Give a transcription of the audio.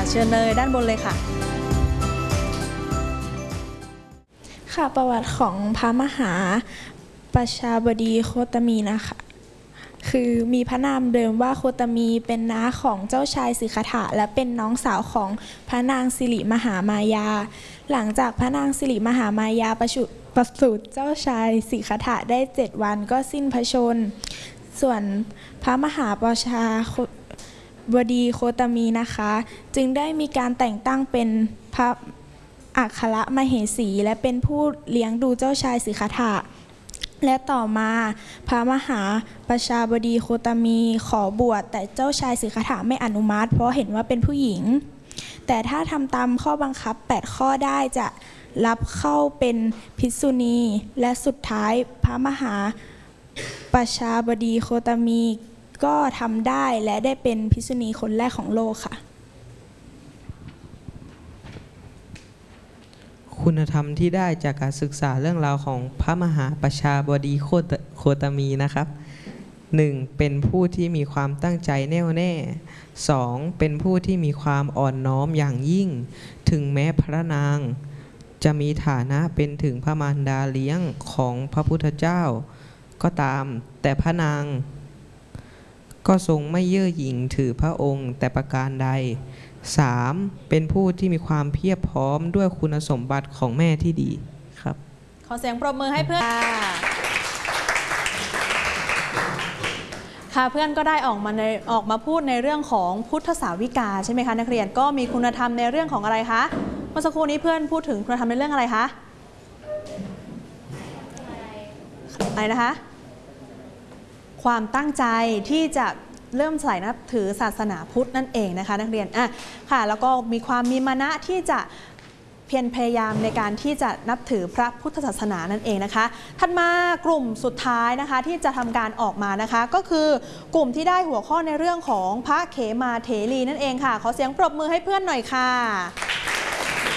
เชิญเลยด้านบนเลยค่ะค่ะประวัติของพระมหาประชาบดีโคตมีนะคะคือมีพระนามเดิมว่าโคตมีเป็นน้าของเจ้าชายสิทธัตถะและเป็นน้องสาวของพระนางสิริมหามายาหลังจากพระนางสิริมหามายาประสูติเจ้าชายสิทธัตถะได้7 วันก็สิ้นพระชนม์ส่วนพระมหาประชาบดีโคตมีนะคะจึงได้มีการแต่งตั้งเป็นพระอัครมเหสีและเป็นผู้เลี้ยงดูเจ้าชายสิทธัตถะและต่อมาพระมหาประชาบดีโคตมีขอบวชแต่เจ้าชายสิทธัตถะไม่อนุมัติเพราะเห็นว่าเป็นผู้หญิงแต่ถ้าทำตามข้อบังคับ8 ข้อได้จะรับเข้าเป็นภิกษุณีและสุดท้ายพระมหาประชาบดีโคตมีก็ทำได้และได้เป็นภิกษุณีคนแรกของโลกค่ะคุณธรรมที่ได้จากการศึกษาเรื่องราวของพระมหาประชาบดีโคตมีนะครับ 1. เป็นผู้ที่มีความตั้งใจแน่วแน่ 2. เป็นผู้ที่มีความอ่อนน้อมอย่างยิ่งถึงแม้พระนางจะมีฐานะเป็นถึงพระมารดาเลี้ยงของพระพุทธเจ้าก็ตามแต่พระนางก็ทรงไม่เย่อหยิ่งถือพระองค์แต่ประการใด 3. เป็นผู้ที่มีความเพียบพร้อมด้วยคุณสมบัติของแม่ที่ดีครับขอเสียงปรบมือให้เพื่อนค่ะเพื่อนก็ได้ออกมาพูดในเรื่องของพุทธสาวิกาใช่ไหมคะนักเรียนก็มีคุณธรรมในเรื่องของอะไรคะเมื่อสักครู่นี้เพื่อนพูดถึงคุณธรรมในเรื่องอะไรคะอะไรนะคะความตั้งใจที่จะเริ่มใส่นับถือศาสนาพุทธนั่นเองนะคะนักเรียนค่ะแล้วก็มีความมีมานะที่จะเพียรพยายามในการที่จะนับถือพระพุทธศาสนานั่นเองนะคะถัดมากลุ่มสุดท้ายนะคะที่จะทำการออกมานะคะก็คือกลุ่มที่ได้หัวข้อในเรื่องของพระเขมาเถรีนั่นเองค่ะขอเสียงปรบมือให้เพื่อนหน่อยค่ะ